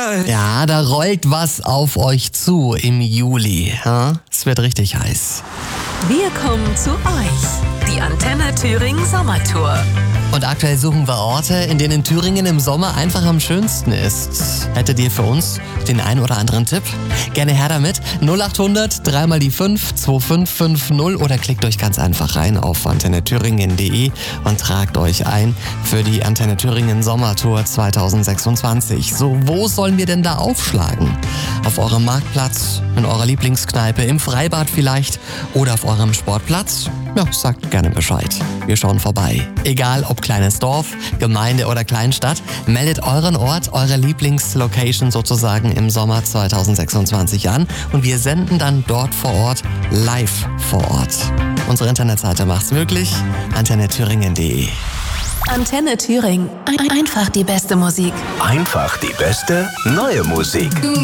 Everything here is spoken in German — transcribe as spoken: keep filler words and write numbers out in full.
Sommer. Ja, da rollt was auf euch zu im Juli. Ja? Es wird richtig heiß. Wir kommen zu euch. Die Antenne Thüringen Sommertour. Und aktuell suchen wir Orte, in denen Thüringen im Sommer einfach am schönsten ist. Hättet ihr für uns den einen oder anderen Tipp? Gerne her damit. null acht hundert, dreimal die fünf, zwei fünf fünf null oder klickt euch ganz einfach rein auf antenne thüringen punkt de und tragt euch ein für die Antenne Thüringen Sommertour zwanzig sechsundzwanzig. So, wo sollen wir denn da aufschlagen? Auf eurem Marktplatz, in eurer Lieblingskneipe, im Freibad vielleicht oder auf eurem Sportplatz? Ja, sagt gerne Bescheid. Wir schauen vorbei. Egal ob kleines Dorf, Gemeinde oder Kleinstadt, meldet euren Ort, eure Lieblingslocation sozusagen im Sommer zwanzig sechsundzwanzig an und wir senden dann dort vor Ort, live vor Ort. Unsere Internetseite macht's möglich, antenne thüringen punkt de. Antenne Thüringen. Ein- Einfach die beste Musik. Einfach die beste neue Musik.